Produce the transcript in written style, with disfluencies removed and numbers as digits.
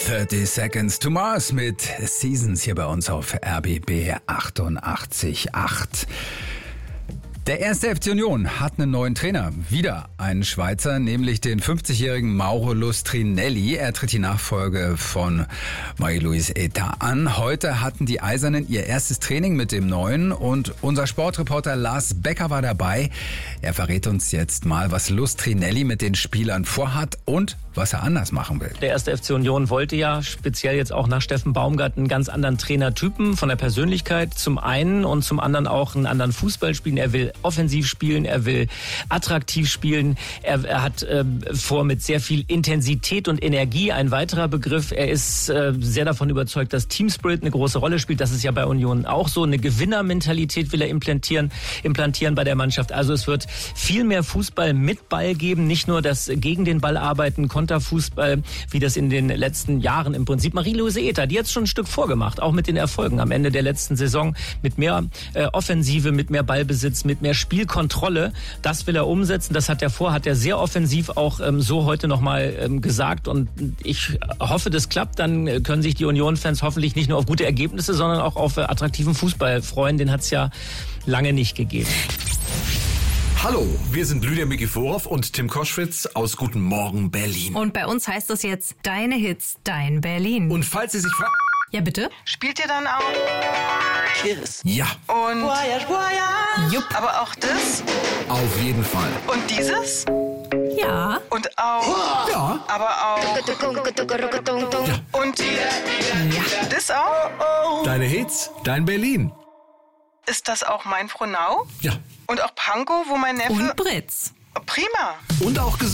30 Seconds to Mars mit Seasons hier bei uns auf RBB 88.8. Der erste FC Union hat einen neuen Trainer. Wieder einen Schweizer, nämlich den 50-jährigen Mauro Lustrinelli. Er tritt die Nachfolge von Marie-Louise Eta an. Heute hatten die Eisernen ihr erstes Training mit dem Neuen und unser Sportreporter Lars Becker war dabei. Er verrät uns jetzt mal, was Lustrinelli mit den Spielern vorhat und was er anders machen will. Der erste FC Union wollte ja speziell jetzt auch nach Steffen Baumgart einen ganz anderen Trainertypen von der Persönlichkeit zum einen und zum anderen auch einen anderen Fußball spielen. Er will offensiv spielen, er will attraktiv spielen, er hat vor mit sehr viel Intensität und Energie, ein weiterer Begriff. Er ist sehr davon überzeugt, dass Teamspirit eine große Rolle spielt. Das ist ja bei Union auch so. Eine Gewinnermentalität will er implantieren bei der Mannschaft. Also es wird viel mehr Fußball mit Ball geben, nicht nur das gegen den Ball arbeiten, Konterfußball, wie das in den letzten Jahren im Prinzip. Marie-Louise Eta, die hat es schon ein Stück vorgemacht, auch mit den Erfolgen am Ende der letzten Saison, mit mehr Offensive, mit mehr Ballbesitz, mit mehr Spielkontrolle. Das will er umsetzen, das hat er vor, hat er sehr offensiv auch so heute nochmal gesagt und ich hoffe, das klappt, dann können sich die Union-Fans hoffentlich nicht nur auf gute Ergebnisse, sondern auch auf attraktiven Fußball freuen, den hat es ja lange nicht gegeben. Hallo, wir sind Lydia Mikiforov und Tim Koschwitz aus Guten Morgen Berlin. Und bei uns heißt das jetzt Deine Hits, Dein Berlin. Und falls Sie sich fragen... Ja, bitte? Spielt ihr dann auch Kiss? Ja, und Jupp. aber auch das auf jeden Fall. und dieses Ja. und auch Ja, aber auch und Ja. das auch? deine Hits, dein Berlin. Ist das auch mein Frohnau? Ja, Und auch Pankow, wo mein Neffe... Und Britz. Prima. und auch